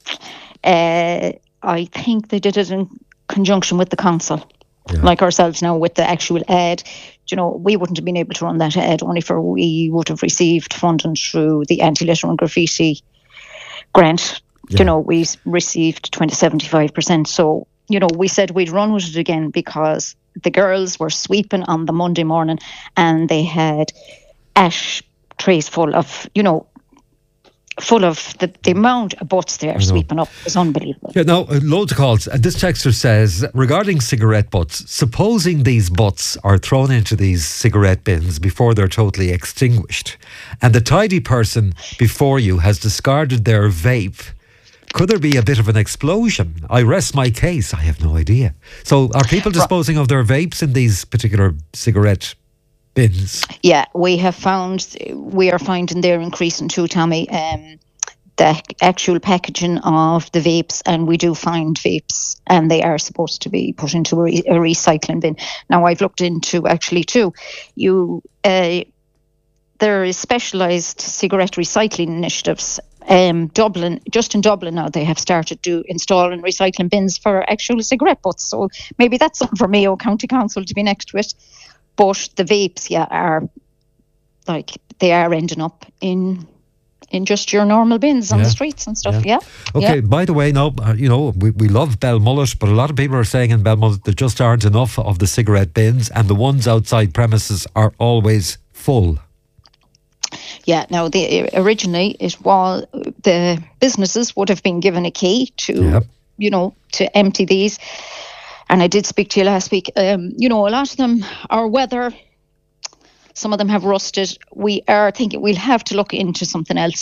Uh, I think they did it in conjunction with the council. Yeah. Like ourselves now with the actual ad. You know, we wouldn't have been able to run that ad only for we would have received funding through the anti-litter and graffiti grant. Yeah. You know, we received twenty, seventy-five percent. So, you know, we said we'd run with it again because the girls were sweeping on the Monday morning and they had ash trays full of, you know, full of the, the amount of butts there sweeping up is unbelievable. Yeah, no, uh, loads of calls. Uh, this texter says, regarding cigarette butts, supposing these butts are thrown into these cigarette bins before they're totally extinguished, and the tidy person before you has discarded their vape, could there be a bit of an explosion? I rest my case. I have no idea. So are people disposing of their vapes in these particular cigarette bins? Yeah, we have found, we are finding they're increasing too, Tommy, um, the actual packaging of the vapes, and we do find vapes and they are supposed to be put into a, re- a recycling bin. Now, I've looked into actually too, you, uh, there is specialised cigarette recycling initiatives. Um, Dublin, just in Dublin now, they have started to install and recycling bins for actual cigarette butts. So maybe that's something for Mayo County Council to be next to it. But the vapes, yeah, are like they are ending up in in just your normal bins on yeah. the streets and stuff. Yeah. yeah. Okay. Yeah. By the way, no, uh, you know, we, we love Belmullet, but a lot of people are saying in Belmullet there just aren't enough of the cigarette bins, and the ones outside premises are always full. Yeah. Now, the originally it was the businesses would have been given a key to, yep. you know, to empty these. And I did speak to you last week. Um, you know, a lot of them are weather. Some of them have rusted. We are thinking we'll have to look into something else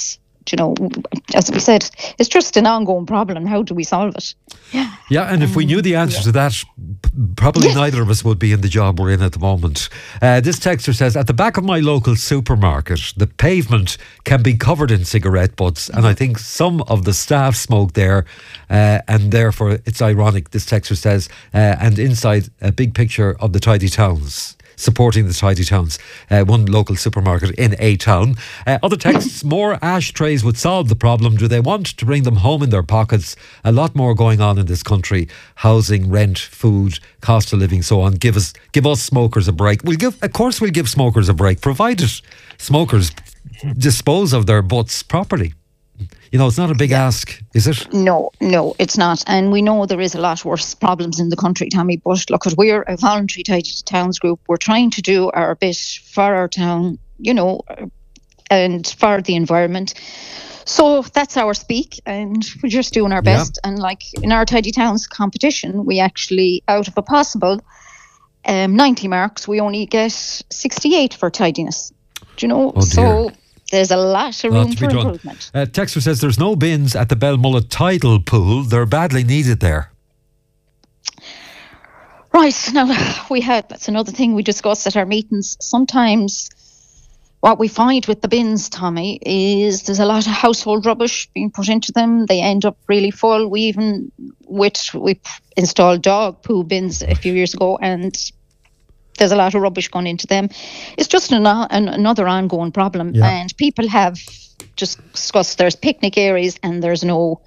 you know, as we said, it's just an ongoing problem. How do we solve it? Yeah. Yeah, and if we knew the answer to that, p- probably Yeah. neither of us would be in the job we're in at the moment. Uh, this texter says, at the back of my local supermarket, the pavement can be covered in cigarette butts, and I think some of the staff smoke there, uh, and therefore it's ironic, this texter says, uh, and inside a big picture of the Tidy Towns. Supporting the Tidy Towns, uh, one local supermarket in a town. Uh, other texts, more ashtrays would solve the problem. Do they want to bring them home in their pockets? A lot more going on in this country. Housing, rent, food, cost of living, so on. Give us give us smokers a break. We'll give, of course we'll give smokers a break, provided smokers dispose of their butts properly. You know, it's not a big ask, is it? No, no, it's not. And we know there is a lot worse problems in the country, Tommy. But look, we're a voluntary Tidy Towns group. We're trying to do our bit for our town, you know, and for the environment. So that's our speak, and we're just doing our Yeah. best. And like in our Tidy Towns competition, we actually, out of a possible um, ninety marks, we only get sixty-eight for tidiness. Do you know? Oh, dear. So there's a lot of Lot room to for be done. improvement. Uh, Texter says there's no bins at the Belmullet tidal pool. They're badly needed there. Right, now we had, that's another thing we discussed at our meetings. Sometimes what we find with the bins, Tommy, is there's a lot of household rubbish being put into them. They end up really full. We even, with, we installed dog poo bins a few years ago, and there's a lot of rubbish going into them. It's just an, an, another ongoing problem. Yeah. And people have just discussed there's picnic areas and there's no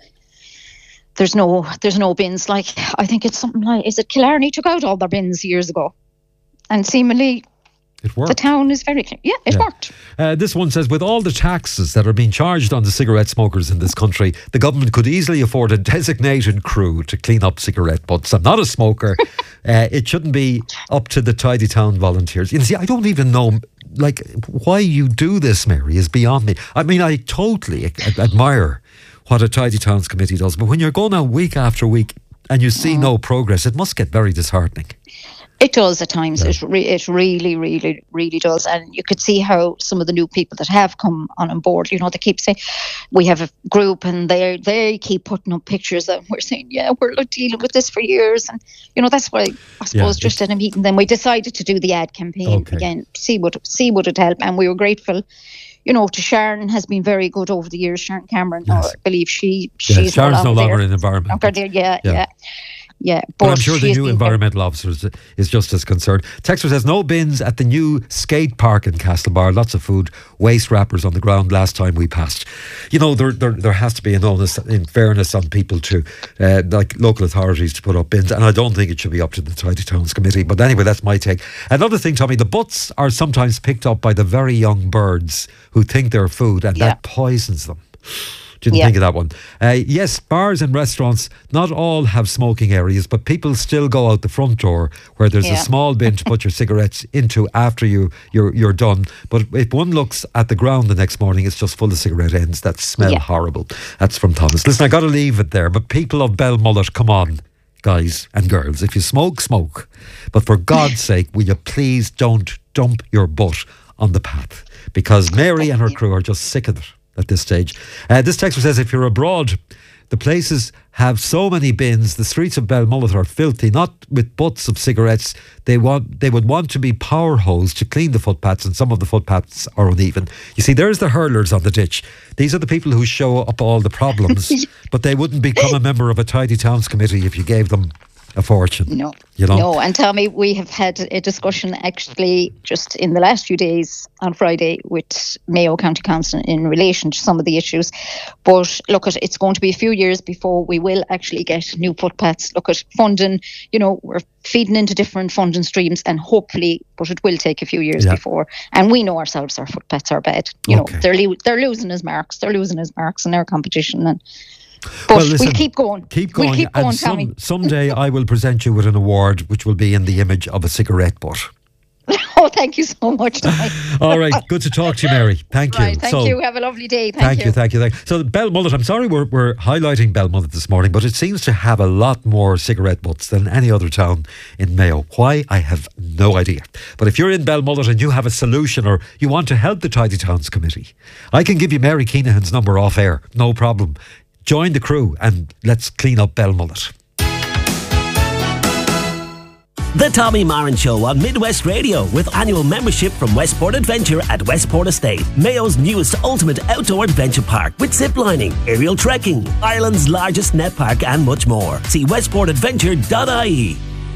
there's no there's no bins. Like, I think it's something like, is it Killarney took out all their bins years ago? And seemingly It worked. the town is very clean. Yeah, it Yeah. worked. Uh, this one says, with all the taxes that are being charged on the cigarette smokers in this country, the government could easily afford a designated crew to clean up cigarette butts. I'm not a smoker. uh, it shouldn't be up to the Tidy Town volunteers. You see, I don't even know, like, why you do this, Mary, is beyond me. I mean, I totally ad- admire what a Tidy Towns committee does, but when you're going out week after week and you see no progress, it must get very disheartening. It does at times. Yeah. It re- it really, really, really does. And you could see how some of the new people that have come on, on board, you know, they keep saying, we have a group, and they they keep putting up pictures, and we're saying, yeah, we're dealing with this for years. And, you know, that's why I suppose Yeah, just at a meeting, then we decided to do the ad campaign Okay. again, see what see what it helped. And we were grateful, you know, to Sharon, has been very good over the years. Sharon Cameron, Yes. I believe she Yeah, she's Sharon's no longer there. in environment. Longer there, yeah, Yeah. yeah. Yeah, But I'm sure the she's new been environmental officer is, is just as concerned. Texter says no bins at the new skate park in Castlebar. Lots of food waste wrappers on the ground last time we passed. You know, there there, there has to be an onus, in fairness, on people to, uh, like local authorities, to put up bins. And I don't think it should be up to the Tidy Towns Committee. But anyway, that's my take. Another thing, Tommy, the butts are sometimes picked up by the very young birds who think they're food, and that poisons them. Didn't Yeah. think of that one. Uh, yes, bars and restaurants, not all have smoking areas, but people still go out the front door where there's Yeah. a small bin to put your cigarettes into after you, you're, you're done. But if one looks at the ground the next morning, it's just full of cigarette ends that smell Yeah. horrible. That's from Thomas. Listen, I got to leave it there, but people of Belmullet, come on, guys and girls. If you smoke, smoke. But for God's sake, will you please don't dump your butt on the path? Because Mary and her crew are just sick of it at this stage. Uh, this texter says, if you're abroad, the places have so many bins. The streets of Belmullet are filthy, not with butts of cigarettes. They want, they would want to be power hosed to clean the footpaths, and some of the footpaths are uneven. You see, there's the hurlers on the ditch. These are the people who show up all the problems, but they wouldn't become a member of a Tidy Towns committee if you gave them a fortune. No, you know? no. And Tommy, we have had a discussion actually just in the last few days on Friday with Mayo County Council in relation to some of the issues. But look, at it's going to be a few years before we will actually get new footpaths. Look at funding. You know, we're feeding into different funding streams, and hopefully, but it will take a few years Yeah. before. And we know ourselves, our footpaths are bad. You Okay. know, they're lo- they're losing his marks. They're losing his marks in their competition. And but Well, listen, we'll keep going. Keep going, We'll keep going, and Tommy. some, someday I will present you with an award which will be in the image of a cigarette butt. Oh, Thank you so much. All right, good to talk to you, Mary. Thank you. Right, thank so, you. Have a lovely day. Thank, Thank you, thank you, thank you. So Bell Mullet, I'm sorry we're, we're highlighting Bell Mullet this morning, but it seems to have a lot more cigarette butts than any other town in Mayo. Why? I have no idea. But if you're in Bell Mullet and you have a solution or you want to help the Tidy Towns Committee, I can give you Mary Keenahan's number off air. No problem. Join the crew and let's clean up Bell Mullet. The Tommy Marin Show on Midwest Radio with annual membership from Westport Adventure at Westport Estate, Mayo's newest ultimate outdoor adventure park with ziplining, aerial trekking, Ireland's largest net park and much more. See westport adventure dot I E.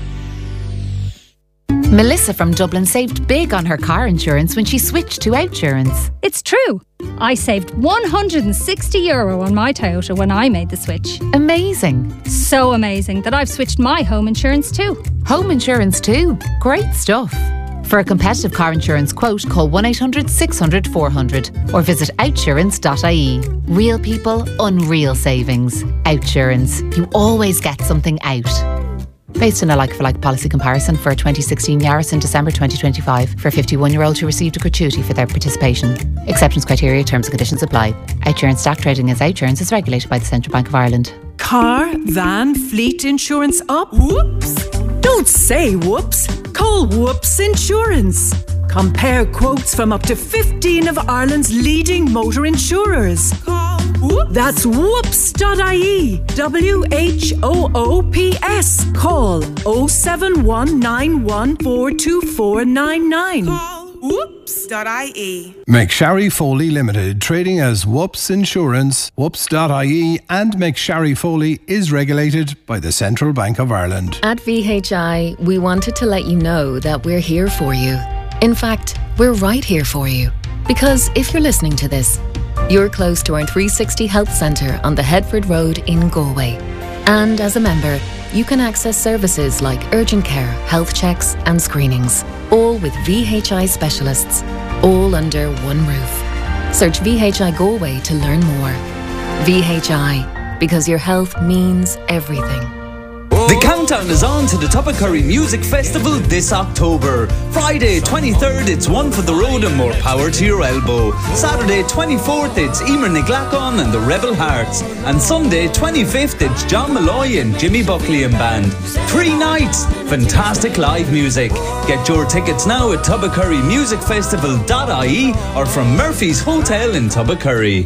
Melissa from Dublin saved big on her car insurance when she switched to Outsurance. It's true. I saved one hundred sixty euro on my Toyota when I made the switch. Amazing. So amazing that I've switched my home insurance too. Home insurance too. Great stuff. For a competitive car insurance quote, call one eight hundred six hundred four hundred or visit outsurance dot I E. Real people, unreal savings. Outsurance. You always get something out. Based on a like-for-like policy comparison for a twenty sixteen Yaris in December twenty twenty-five for fifty-one-year-olds who received a gratuity for their participation. Acceptance criteria, terms and conditions apply. Outsurance stock trading as Outsurance is regulated by the Central Bank of Ireland. Car, van, fleet insurance up? Whoops! Don't say whoops. Call Whoops Insurance. Compare quotes from up to fifteen of Ireland's leading motor insurers. Call Whoops. That's whoops dot I E. W H O O P S. Call oh seven one nine one four two four nine nine. Call whoops dot I E. McSharry Foley Limited, trading as Whoops Insurance, whoops dot I E, and McSharry Foley is regulated by the Central Bank of Ireland. At V H I, we wanted to let you know that we're here for you. In fact, we're right here for you. Because if you're listening to this, you're close to our three sixty Health Centre on the Headford Road in Galway. And as a member, you can access services like urgent care, health checks and screenings, all with V H I specialists, all under one roof. Search V H I Galway to learn more. V H I, because your health means everything. The countdown is on to the Tubbercurry Music Festival this October. Friday twenty-third, it's One for the Road and More Power to Your Elbow. Saturday twenty-fourth, it's Emer Niglacon and the Rebel Hearts. And Sunday twenty-fifth, it's John Malloy and Jimmy Buckley and Band. Three nights, fantastic live music. Get your tickets now at tubbercurry music festival dot I E or from Murphy's Hotel in Tubbercurry.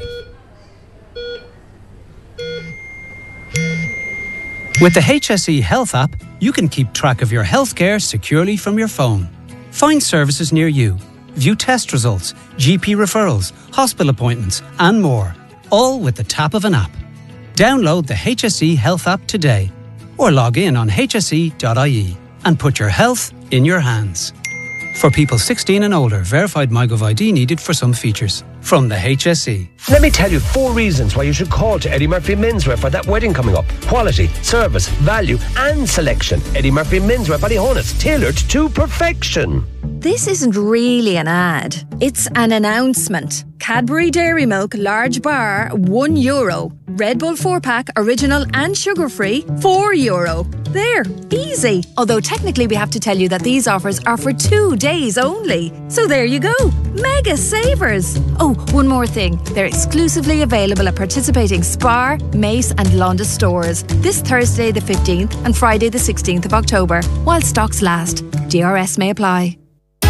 With the H S E Health app, you can keep track of your healthcare securely from your phone. Find services near you, view test results, G P referrals, hospital appointments, and more, all with the tap of an app. Download the H S E Health app today or log in on H S E dot I E and put your health in your hands. For people sixteen and older, verified MyGov I D needed for some features. From the H S E. Let me tell you four reasons why you should call to Eddie Murphy Menswear for that wedding coming up. Quality, service, value and selection. Eddie Murphy Menswear Ballyhonus, tailored to perfection. This isn't really an ad. It's an announcement. Cadbury Dairy Milk Large Bar, one euro. Red Bull four pack, original and sugar-free, four euro. There, easy. Although technically we have to tell you that these offers are for two days only. So there you go. Mega savers. Oh, one more thing. They're exclusively available at participating Spar, Mace and Londa stores this Thursday the fifteenth and Friday the sixteenth of October, while stocks last. D R S may apply.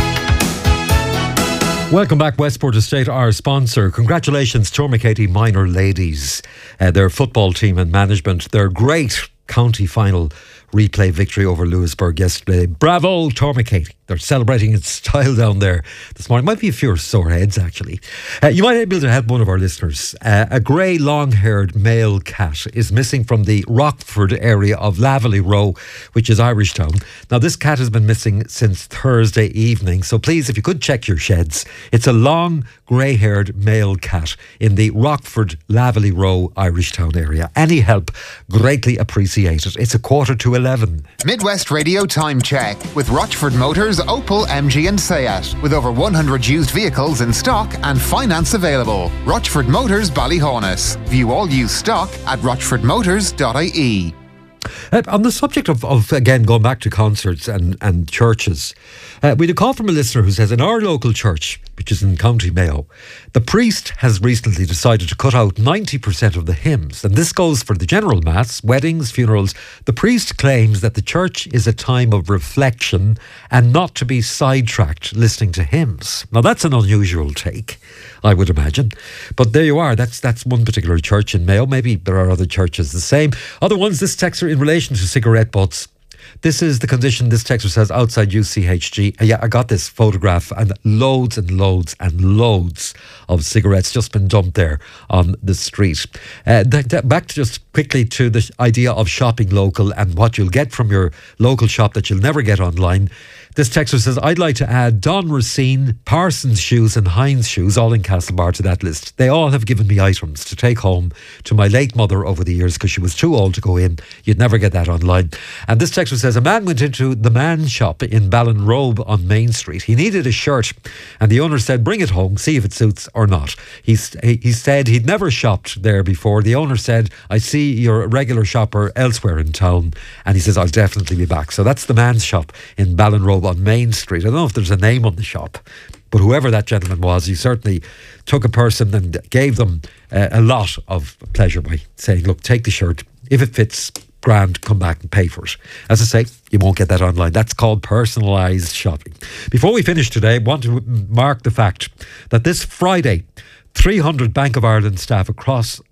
Welcome back, Westport Estate, our sponsor. Congratulations, Tourmakeady Minor Ladies, uh, their football team and management, their great county final replay victory over Lewisburg yesterday. Bravo, Tourmakeady. They're celebrating in style down there this morning. Might be a few sore heads, actually. Uh, you might be able to help one of our listeners. Uh, a grey, long-haired male cat is missing from the Rockford area of Laverley Row, which is Irish Town. Now, this cat has been missing since Thursday evening, so please, if you could check your sheds. It's a long, grey-haired male cat in the Rockford, Laverley Row, Irish Town area. Any help, greatly appreciated. It's a quarter to eleven. Midwest Radio Time Check with Rochford Motors, Opel, M G and Seat. With over one hundred used vehicles in stock and finance available. Rochford Motors Ballyhonus. View all used stock at rochford motors dot I E. Uh, on the subject of, of, again, going back to concerts and, and churches, uh, we had a call from a listener who says, in our local church, which is in County Mayo, the priest has recently decided to cut out ninety percent of the hymns. And this goes for the general mass, weddings, funerals. The priest claims that the church is a time of reflection and not to be sidetracked listening to hymns. Now, that's an unusual take, I would imagine. But there you are. That's that's one particular church in Mayo. Maybe there are other churches the same. Other ones, this texter in relation to cigarette butts. This is the condition, this texter says, outside U C H G. Yeah, I got this photograph and loads and loads and loads of cigarettes just been dumped there on the street. Uh, th- th- back to just quickly to the idea of shopping local and what you'll get from your local shop that you'll never get online. This texter says, I'd like to add Don Racine, Parsons Shoes and Heinz Shoes, all in Castlebar, to that list. They all have given me items to take home to my late mother over the years because she was too old to go in. You'd never get that online. And this texter says, a man went into the Man shop in Ballinrobe on Main Street. He needed a shirt and the owner said, bring it home, see if it suits or not. He's, he said he'd never shopped there before. The owner said, I see you're a regular shopper elsewhere in town. And he says, I'll definitely be back. So that's the Man shop in Ballinrobe on Main Street. I don't know if there's a name on the shop, but whoever that gentleman was, he certainly took a person and gave them uh, a lot of pleasure by saying, look, take the shirt. If it fits, grand, come back and pay for it. As I say, you won't get that online. That's called personalised shopping. Before we finish today, I want to mark the fact that this Friday, three hundred Bank of Ireland staff across